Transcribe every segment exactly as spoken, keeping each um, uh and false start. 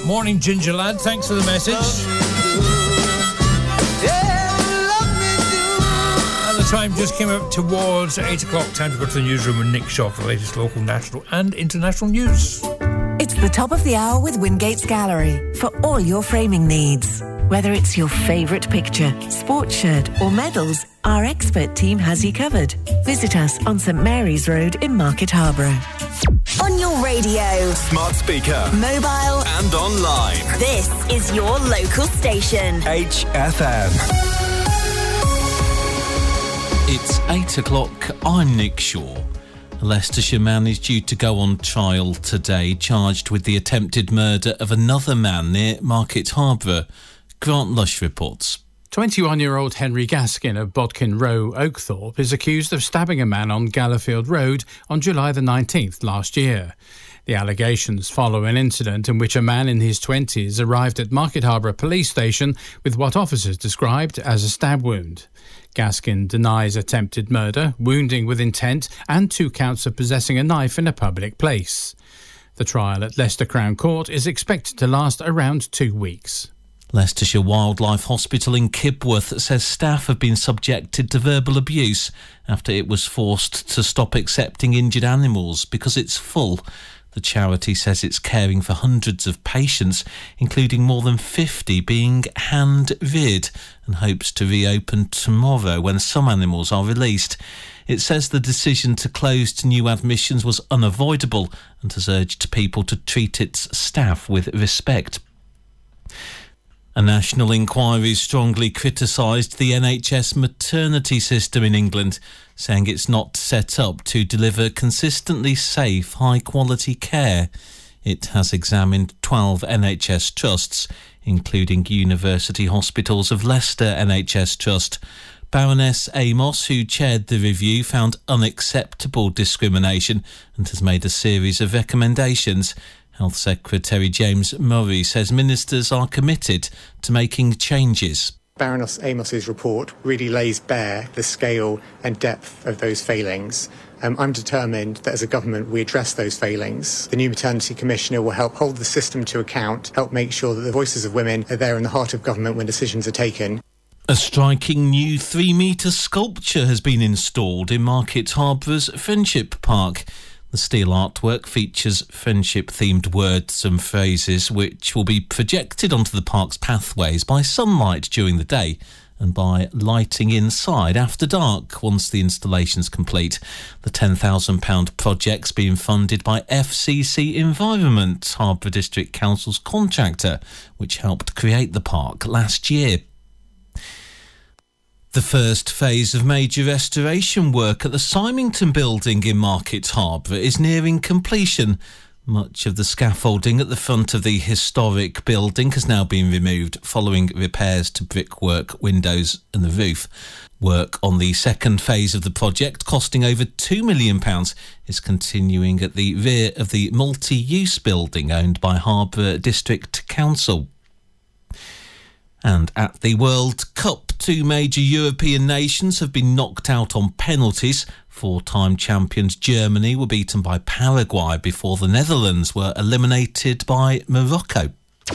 Morning, Ginger Lad. Thanks for the message. And the time just came up towards eight o'clock. Time to go to the newsroom with Nick Shaw for the latest local, national and international news. It's the top of the hour with Wingate's Gallery for all your framing needs. Whether it's your favourite picture, sports shirt or medals, our expert team has you covered. Visit us on St Mary's Road in Market Harborough. On your radio, smart speaker, mobile and online. This is your local station. H F M. It's eight o'clock. I'm Nick Shaw. A Leicestershire man is due to go on trial today, charged with the attempted murder of another man near Market Harborough. Grant Lush reports. twenty-one-year-old Henry Gaskin of Bodkin Row, Oakthorpe, is accused of stabbing a man on Gallerfield Road on July the nineteenth last year. The allegations follow an incident in which a man in his twenties arrived at Market Harborough Police Station with what officers described as a stab wound. Gaskin denies attempted murder, wounding with intent, and two counts of possessing a knife in a public place. The trial at Leicester Crown Court is expected to last around two weeks. Leicestershire Wildlife Hospital in Kibworth says staff have been subjected to verbal abuse after it was forced to stop accepting injured animals because it's full. The charity says it's caring for hundreds of patients, including more than fifty being hand-reared, and hopes to reopen tomorrow when some animals are released. It says the decision to close to new admissions was unavoidable and has urged people to treat its staff with respect. A national inquiry strongly criticised the N H S maternity system in England, saying it's not set up to deliver consistently safe, high-quality care. It has examined twelve N H S trusts, including University Hospitals of Leicester N H S Trust. Baroness Amos, who chaired the review, found unacceptable discrimination and has made a series of recommendations. Health Secretary James Murray says ministers are committed to making changes. Baroness Amos's report really lays bare the scale and depth of those failings. Um, I'm determined that as a government we address those failings. The new Maternity Commissioner will help hold the system to account, help make sure that the voices of women are there in the heart of government when decisions are taken. A striking new three-metre sculpture has been installed in Market Harbour's Friendship Park. The steel artwork features friendship-themed words and phrases which will be projected onto the park's pathways by sunlight during the day and by lighting inside after dark once the installation's complete. The ten thousand pounds project's being funded by F C C Environment, Harborough District Council's contractor, which helped create the park last year. The first phase of major restoration work at the Symington building in Market Harborough is nearing completion. Much of the scaffolding at the front of the historic building has now been removed following repairs to brickwork, windows and the roof. Work on the second phase of the project, costing over two million pounds, is continuing at the rear of the multi-use building owned by Harborough District Council. And at the World Cup, two major European nations have been knocked out on penalties. Four-time champions Germany were beaten by Paraguay before the Netherlands were eliminated by Morocco.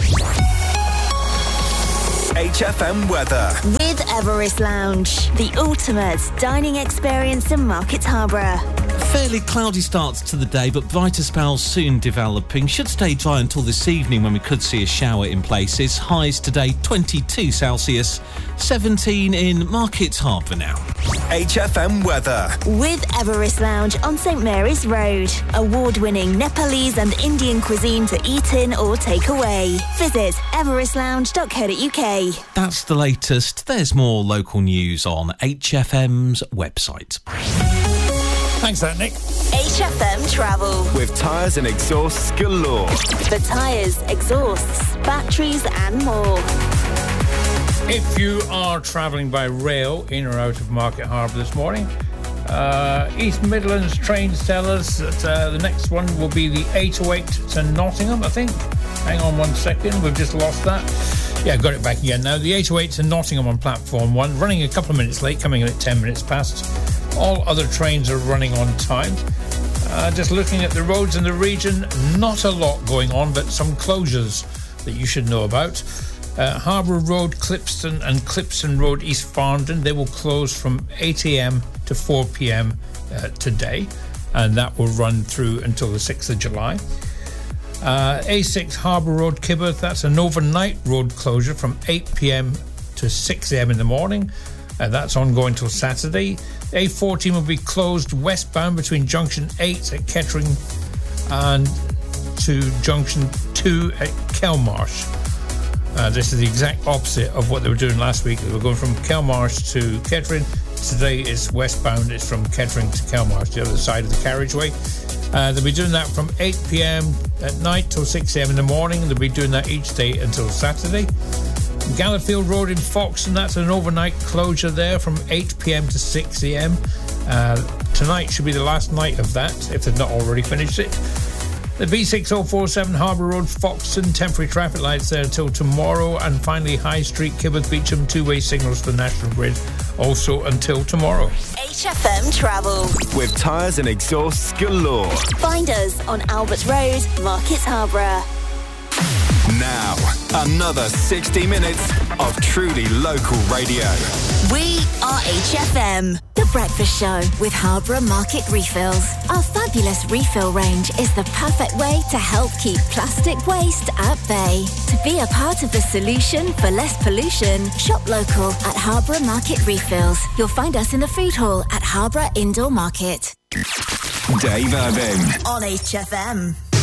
H F M weather. With Everest Lounge, the ultimate dining experience in Market Harborough. Fairly cloudy starts to the day, but brighter spells soon developing. Should stay dry until this evening when we could see a shower in places. Highs today twenty-two Celsius, seventeen in Market Harborough now. H F M weather. With Everest Lounge on St Mary's Road. Award-winning Nepalese and Indian cuisine to eat in or take away. Visit everest lounge dot co dot uk. That's the latest. There's more local news on H F M's website. Thanks for that, Nick. H F M Travel. With tyres and exhausts galore. For tyres, exhausts, batteries and more. If you are travelling by rail in or out of Market Harborough this morning, uh, East Midlands trains tell us that uh, the next one will be the eight oh eight to Nottingham, I think. Hang on one second, we've just lost that. Yeah, got it back again now. The eight oh eight to Nottingham on platform one, running a couple of minutes late, coming in at ten minutes past. All other trains are running on time. Uh, just looking at the roads in the region, not a lot going on, but some closures that you should know about. Uh, Harbour Road, Clipston and Clipston Road, East Farndon, they will close from eight a.m. to four p.m. Uh, today, and that will run through until the sixth of July. Uh, A six Harbour Road, Kibworth, that's an overnight road closure from eight p.m. to six a.m. in the morning. Uh, that's ongoing till Saturday. A fourteen will be closed westbound between Junction eight at Kettering and to Junction two at Kelmarsh. Uh, this is the exact opposite of what they were doing last week. They were going from Kelmarsh to Kettering. Today it's westbound. It's from Kettering to Kelmarsh, the other side of the carriageway. Uh, they'll be doing that from eight p.m. at night till six a.m. in the morning. They'll be doing that each day until Saturday. Gallowfield Road in Foxton, that's an overnight closure there from eight p.m. to six a.m. Uh, tonight should be the last night of that, if they've not already finished it. The B six oh four seven Harbour Road, Foxton, temporary traffic lights there until tomorrow. And finally, High Street, Kibworth Beecham, two-way signals for National Grid, also until tomorrow. H F M Travel. With tyres and exhausts galore. Find us on Albert Road, Market Harborough. Now, another sixty minutes of truly local radio. We are H F M, The Breakfast Show with Harborough Market Refills. Our fabulous refill range is the perfect way to help keep plastic waste at bay. To be a part of the solution for less pollution, shop local at Harborough Market Refills. You'll find us in the food hall at Harborough Indoor Market. Dave Irving on H F M.